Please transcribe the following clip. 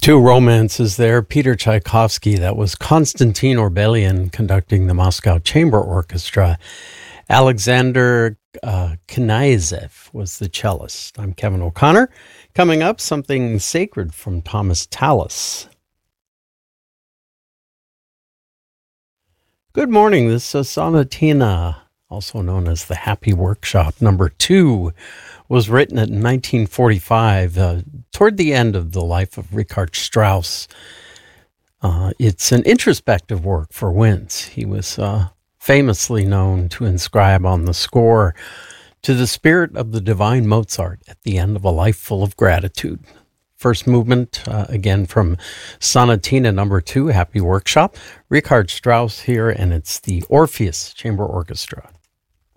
Two romances there. Peter Tchaikovsky, that was Konstantin Orbelian conducting the Moscow Chamber Orchestra. Alexander Knyazhov was the cellist. I'm Kevin O'Connor. Coming up, something sacred from Thomas Tallis. Good morning. This is Sonatina, also known as the Happy Workshop. Number 2 was written in 1945, toward the end of the life of Richard Strauss. It's an introspective work for Wentz. He was famously known to inscribe on the score, "To the spirit of the divine Mozart at the end of a life full of gratitude." First movement, again from Sonatina number 2, Happy Workshop. Richard Strauss here, and it's the Orpheus Chamber Orchestra.